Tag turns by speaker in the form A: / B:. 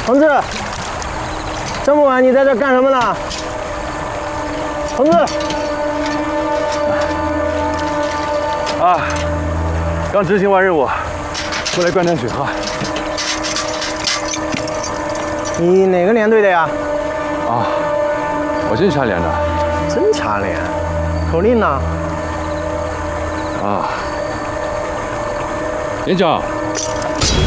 A: 同志，这么晚你在这干什么呢？同志，
B: 啊，刚执行完任务，过来灌点水喝。
A: 你哪个连队的呀？
B: 啊，我侦察连的。
A: 侦察连，口令呢？
B: 啊，连长，